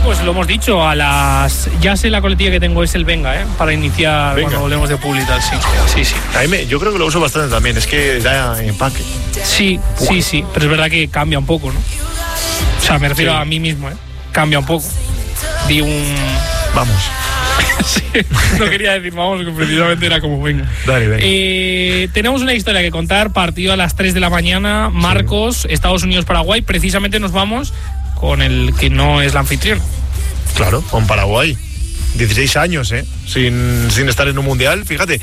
pues lo hemos dicho, ya sé la coletilla que tengo, es el venga, para iniciar cuando volvemos de publicidad, sí. Yo creo que lo uso bastante también, es que da empaque. Sí, pero es verdad que cambia un poco, ¿no? O sea, me refiero a mí mismo, cambia un poco. Di un... Vamos. Sí, no quería decir vamos, que precisamente era como venga. Dale. Tenemos una historia que contar, partido a las 3 de la mañana, Marcos, Estados Unidos-Paraguay. Precisamente nos vamos con el que no es la anfitrión. Claro, con Paraguay. 16 años, sin estar en un mundial. Fíjate,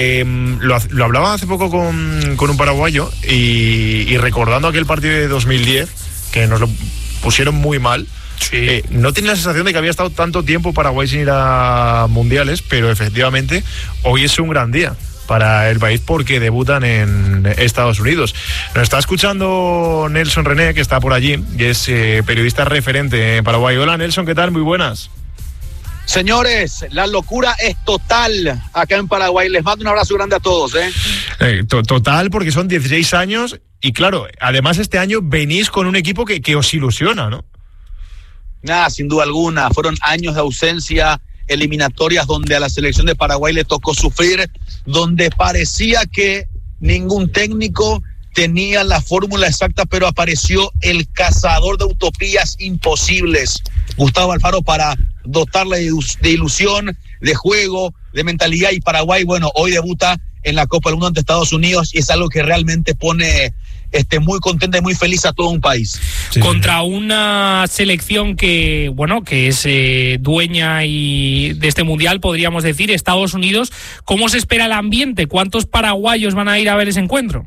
lo hablaba hace poco con un paraguayo y recordando aquel partido de 2010, que nos lo pusieron muy mal. Sí. No tenía la sensación de que había estado tanto tiempo Paraguay sin ir a mundiales, pero efectivamente hoy es un gran día para el país porque debutan en Estados Unidos. Nos está escuchando Nelson René, que está por allí y es periodista referente en Paraguay. Hola Nelson, ¿qué tal? Muy buenas. Señores, la locura es total acá en Paraguay. Les mando un abrazo grande a todos. Total, porque son 16 años y claro, además este año venís con un equipo que os ilusiona, ¿no? Nada, sin duda alguna. Fueron años de ausencia, eliminatorias donde a la selección de Paraguay le tocó sufrir, donde parecía que ningún técnico tenía la fórmula exacta, pero apareció el cazador de utopías imposibles, Gustavo Alfaro, para dotarle de ilusión, de juego, de mentalidad. Y Paraguay, bueno, hoy debuta en la Copa del Mundo ante Estados Unidos y es algo que realmente pone muy contenta y muy feliz a todo un país. Sí, contra una selección que es dueña de este mundial, podríamos decir, Estados Unidos. ¿Cómo se espera el ambiente? ¿Cuántos paraguayos van a ir a ver ese encuentro?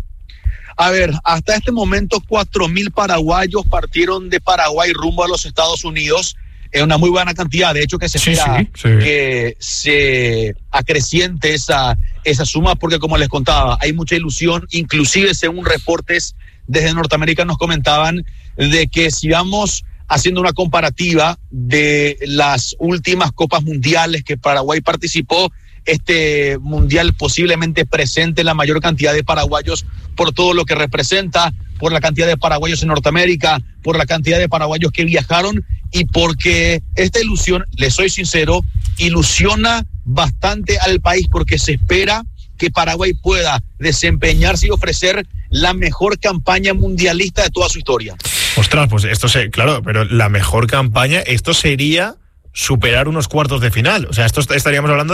A ver, hasta este momento 4.000 paraguayos partieron de Paraguay rumbo a los Estados Unidos. Es una muy buena cantidad. De hecho, que se espera que se acreciente esa suma, porque como les contaba, hay mucha ilusión. Inclusive, según reportes desde Norteamérica, nos comentaban de que si vamos haciendo una comparativa de las últimas copas mundiales que Paraguay participó, este mundial posiblemente presente la mayor cantidad de paraguayos por todo lo que representa, por la cantidad de paraguayos en Norteamérica, por la cantidad de paraguayos que viajaron y porque esta ilusión, les soy sincero, ilusiona bastante al país porque se espera que Paraguay pueda desempeñarse y ofrecer la mejor campaña mundialista de toda su historia. Ostras, pues claro, pero la mejor campaña, esto sería superar unos cuartos de final. O sea, estaríamos hablando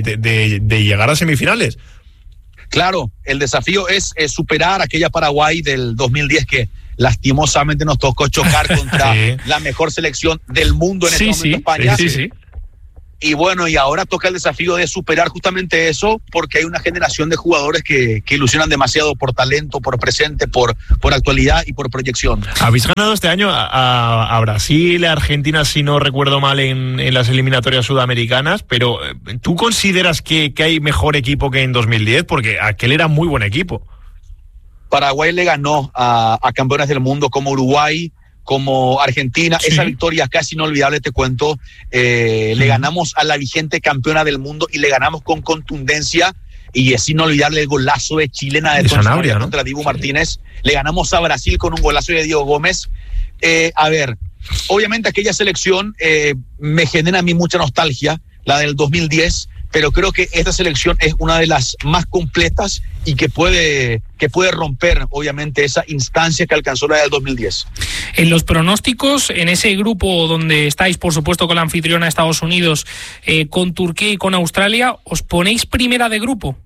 de llegar a semifinales. Claro, el desafío es superar aquella Paraguay del 2010 que lastimosamente nos tocó chocar contra la mejor selección del mundo en este momento, España. Sí. Y bueno, y ahora toca el desafío de superar justamente eso, porque hay una generación de jugadores que ilusionan demasiado por talento, por presente, por actualidad y por proyección. Habéis ganado este año a Brasil, a Argentina, si no recuerdo mal, en las eliminatorias sudamericanas, pero ¿tú consideras que hay mejor equipo que en 2010? Porque aquel era muy buen equipo. Paraguay le ganó a campeones del mundo como Uruguay, como Argentina. Esa victoria casi inolvidable, te cuento. Le ganamos a la vigente campeona del mundo y le ganamos con contundencia. Y es inolvidable el golazo de chilena de Sanabria, ¿no? Contra Dibu Martínez. Le ganamos a Brasil con un golazo de Diego Gómez. A ver, obviamente aquella selección me genera a mí mucha nostalgia, la del 2010, pero creo que esta selección es una de las más completas y que puede romper, obviamente, esa instancia que alcanzó la del 2010. En los pronósticos, en ese grupo donde estáis, por supuesto, con la anfitriona Estados Unidos, con Turquía y con Australia, ¿os ponéis primera de grupo?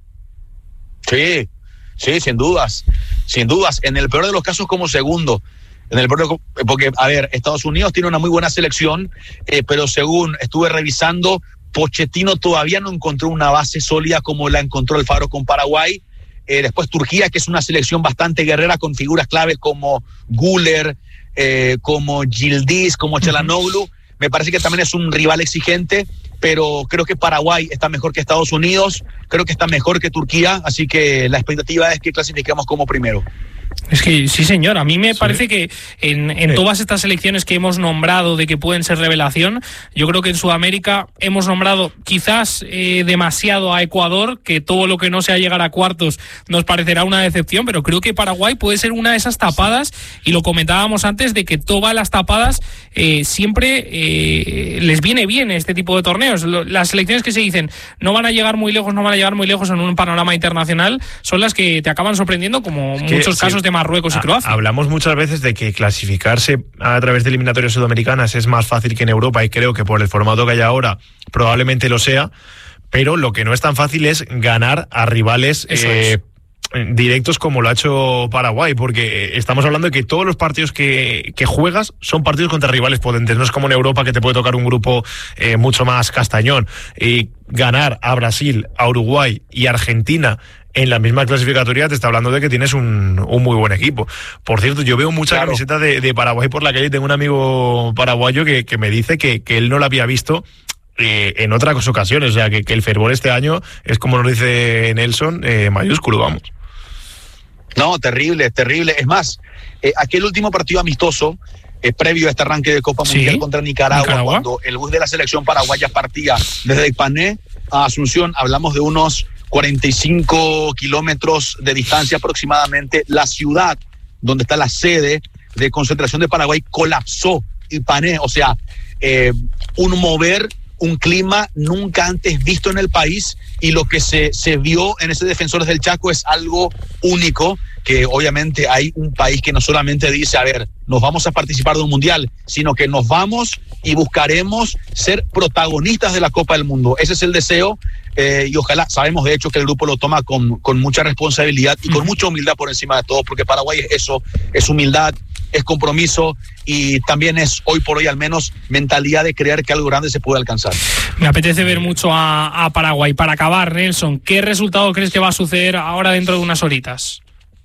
Sí, sin dudas. En el peor de los casos, como segundo. Porque, a ver, Estados Unidos tiene una muy buena selección, pero según estuve revisando, Pochettino todavía no encontró una base sólida como la encontró Alfaro con Paraguay. Después Turquía, que es una selección bastante guerrera con figuras claves como Güler, como Yildiz, como Çalhanoğlu. Me parece que también es un rival exigente, pero creo que Paraguay está mejor que Estados Unidos, creo que está mejor que Turquía, así que la expectativa es que clasifiquemos como primero. Es que sí, señor. A mí me parece que en todas estas selecciones que hemos nombrado de que pueden ser revelación, yo creo que en Sudamérica hemos nombrado quizás demasiado a Ecuador, que todo lo que no sea llegar a cuartos nos parecerá una decepción, pero creo que Paraguay puede ser una de esas tapadas, y lo comentábamos antes, de que todas las tapadas siempre les viene bien este tipo de torneos. Las selecciones que se dicen no van a llegar muy lejos en un panorama internacional son las que te acaban sorprendiendo, como muchos casos de Marruecos y Croacia. Hablamos muchas veces de que clasificarse a través de eliminatorias sudamericanas es más fácil que en Europa, y creo que por el formato que hay ahora probablemente lo sea, pero lo que no es tan fácil es ganar a rivales directos como lo ha hecho Paraguay, porque estamos hablando de que todos los partidos que juegas son partidos contra rivales potentes. No es como en Europa, que te puede tocar un grupo mucho más castañón. Y ganar a Brasil, a Uruguay y a Argentina en la misma clasificatoria te está hablando de que tienes un muy buen equipo. Por cierto, yo veo mucha camiseta de Paraguay por la calle. Tengo un amigo paraguayo que me dice que él no la había visto en otras ocasiones. O sea, que el fervor este año es, como nos dice Nelson, mayúsculo, vamos. No, terrible. Es más, aquel último partido amistoso, previo a este arranque de Copa Mundial contra Nicaragua, cuando el bus de la selección paraguaya partía desde Ipané a Asunción, hablamos de unos 45 kilómetros de distancia aproximadamente. La ciudad donde está la sede de concentración de Paraguay colapsó. Ipané, o sea, un clima nunca antes visto en el país, y lo que se vio en ese Defensores del Chaco es algo único, que obviamente hay un país que no solamente dice, a ver, nos vamos a participar de un mundial, sino que nos vamos y buscaremos ser protagonistas de la Copa del Mundo. Ese es el deseo, y ojalá, sabemos de hecho que el grupo lo toma con mucha responsabilidad y con mucha humildad por encima de todo, porque Paraguay es eso, es humildad, es compromiso, y también es, hoy por hoy al menos, mentalidad de creer que algo grande se puede alcanzar. Me apetece ver mucho a Paraguay. Para acabar, Nelson, ¿qué resultado crees que va a suceder ahora dentro de unas horitas?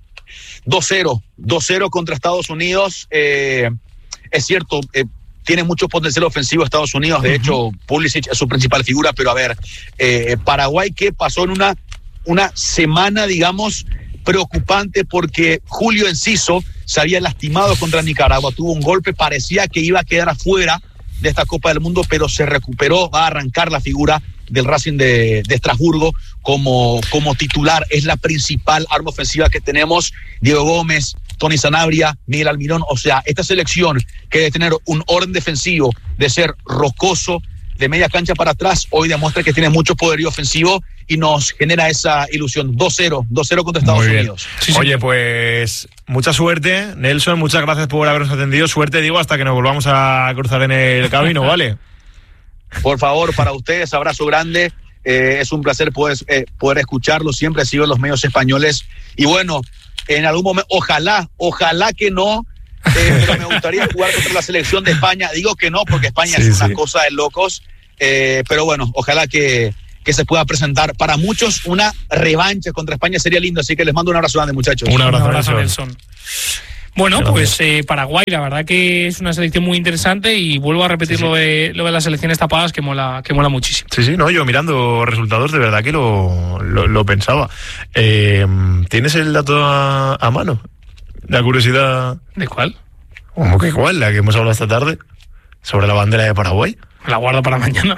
2-0 contra Estados Unidos. Es cierto, tiene mucho potencial ofensivo Estados Unidos. De hecho, Pulisic es su principal figura, pero a ver, Paraguay, que pasó en una semana, digamos, preocupante, porque Julio Enciso se había lastimado contra Nicaragua, tuvo un golpe, parecía que iba a quedar afuera de esta Copa del Mundo, pero se recuperó, va a arrancar la figura del Racing de Estrasburgo como titular. Es la principal arma ofensiva que tenemos. Diego Gómez, Tony Sanabria, Miguel Almirón. O sea, esta selección que debe tener un orden defensivo, de ser rocoso, de media cancha para atrás, hoy demuestra que tiene mucho poderío ofensivo y nos genera esa ilusión. 2-0 contra Estados Unidos. Sí. Oye, pues mucha suerte, Nelson, muchas gracias por habernos atendido. Suerte, digo, hasta que nos volvamos a cruzar en el camino, ¿vale? Por favor, para ustedes, abrazo grande. Es un placer poder escucharlo. Siempre he sido en los medios españoles. Y bueno, en algún momento, ojalá que no, pero me gustaría jugar contra la selección de España. Digo que no, porque España es una cosa de locos. Pero bueno, ojalá que se pueda presentar. Para muchos, una revancha contra España sería lindo. Así que les mando un abrazo grande, muchachos. Un abrazo, Nelson. Bueno, pues Paraguay, la verdad que es una selección muy interesante, y vuelvo a repetir lo de las selecciones tapadas, que mola muchísimo. Sí, no, yo mirando resultados de verdad que lo pensaba. ¿Tienes el dato a mano? La curiosidad. ¿De cuál? ¿Cómo que cuál? La que hemos hablado esta tarde, sobre la bandera de Paraguay. La guardo para mañana.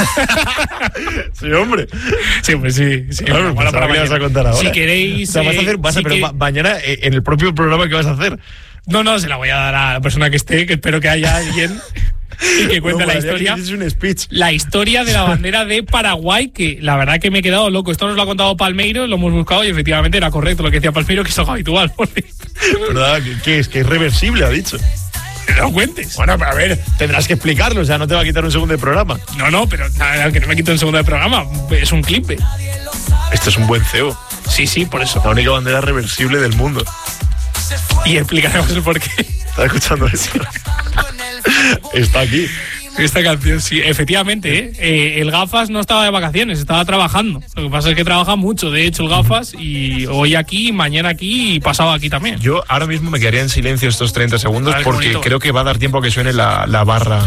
Sí, hombre. Sí, hombre, sí. Claro, pues para mañana. Vas a contar ahora. Si queréis. O sea, pero mañana en el propio programa, ¿qué vas a hacer? No, se la voy a dar a la persona que esté, que espero que haya alguien y que cuente la historia. Es un speech. La historia de la bandera de Paraguay, que la verdad que me he quedado loco. Esto nos lo ha contado Palmeiro, lo hemos buscado y efectivamente era correcto lo que decía Palmeiro, que es algo habitual. ¿Verdad? ¿Qué es? Que es reversible, ha dicho. No lo cuentes. Bueno, pero a ver, tendrás que explicarlo, o sea, no te va a quitar un segundo de programa. No, pero que no me quite un segundo de programa, es un clip. Esto es un buen CEO. Sí, por eso. La única bandera reversible del mundo. Y explicaremos el porqué. ¿Estás escuchando eso? Está aquí. Esta canción, sí, efectivamente, el Gafas no estaba de vacaciones, estaba trabajando. Lo que pasa es que trabaja mucho, de hecho, el Gafas, y hoy aquí, mañana aquí y pasado aquí también. Yo ahora mismo me quedaría en silencio estos 30 segundos, porque creo que va a dar tiempo a que suene la barra